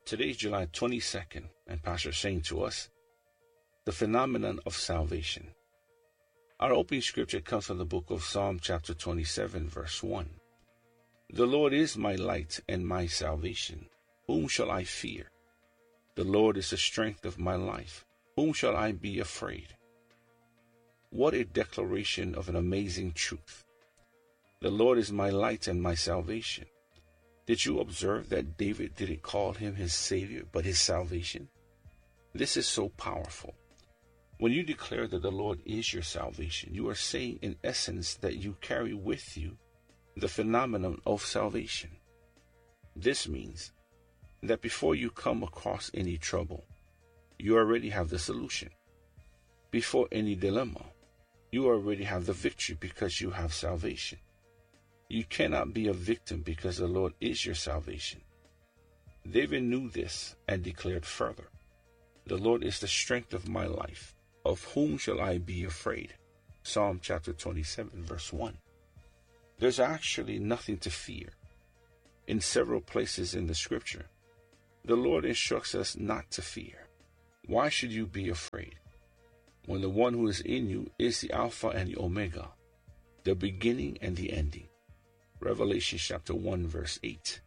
Today is July 22nd, and Pastor is saying to us, the phenomenon of salvation. Our opening scripture comes from the book of Psalm chapter 27, verse 1. The Lord is my light and my salvation. Whom shall I fear? The Lord is the strength of my life. Whom shall I be afraid? What a declaration of an amazing truth. The Lord is my light and my salvation. Did you observe that David didn't call him his Savior, but his salvation? This is so powerful. When you declare that the Lord is your salvation, you are saying in essence that you carry with you the phenomenon of salvation. This means that before you come across any trouble, you already have the solution. Before any dilemma, you already have the victory because you have salvation. You cannot be a victim because the Lord is your salvation. David knew this and declared further, the Lord is the strength of my life. Of whom shall I be afraid? Psalm chapter 27, verse 1. There's actually nothing to fear. In several places in the scripture, the Lord instructs us not to fear. Why should you be afraid when the one who is in you is the Alpha and the Omega, the beginning and the ending? Revelation chapter 1, verse 8.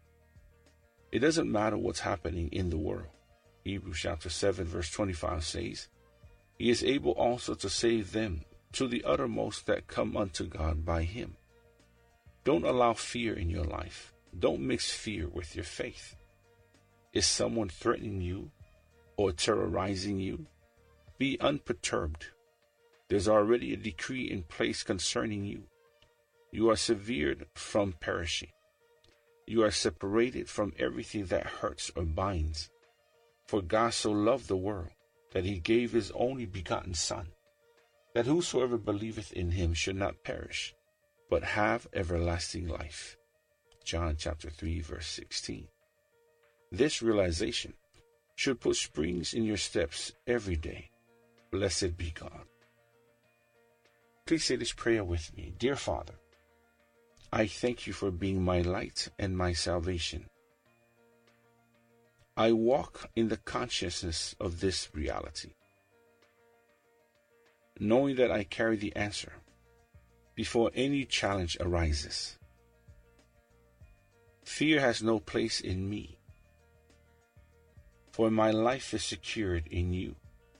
It doesn't matter what's happening in the world. Hebrews chapter 7, verse 25 says, He is able also to save them to the uttermost that come unto God by him. Don't allow fear in your life. Don't mix fear with your faith. Is someone threatening you or terrorizing you? Be unperturbed. There's already a decree in place concerning you. You are severed from perishing. You are separated from everything that hurts or binds. For God so loved the world that he gave his only begotten Son, that whosoever believeth in him should not perish, but have everlasting life. John chapter 3, verse 16. This realization should put springs in your steps every day. Blessed be God. Please say this prayer with me. Dear Father, I thank you for being my light and my salvation. I walk in the consciousness of this reality, knowing that I carry the answer before any challenge arises. Fear has no place in me, for my life is secured in you,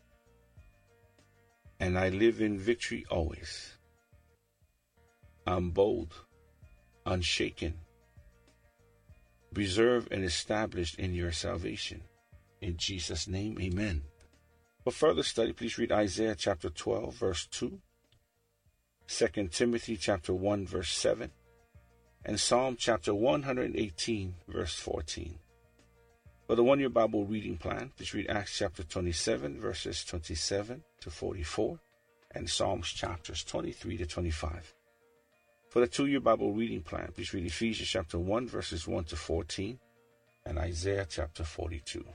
and I live in victory always. I'm bold, unshaken, preserved and established in your salvation. In Jesus' name, amen. For further study, please read Isaiah chapter 12, verse 2, 2 Timothy chapter 1, verse 7, and Psalm chapter 118, verse 14. For the one-year Bible reading plan, please read Acts chapter 27, verses 27 to 44, and Psalms chapters 23 to 25. For the 2-year Bible reading plan, please read Ephesians chapter 1, verses 1 to 14, and Isaiah chapter 42.